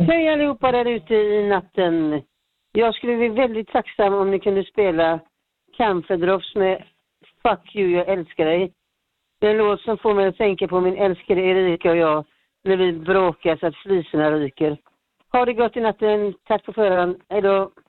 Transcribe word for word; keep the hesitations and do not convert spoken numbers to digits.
Hej allihopa där ute i natten. Jag skulle bli väldigt tacksam om ni kunde spela Camphor Drops med Fuck You, jag älskar dig. Det är en låt som får mig att tänka på min älskade Erika och jag när vi bråkar så att fliserna ryker. Ha det gott i natten. Tack för förhand. Hej då.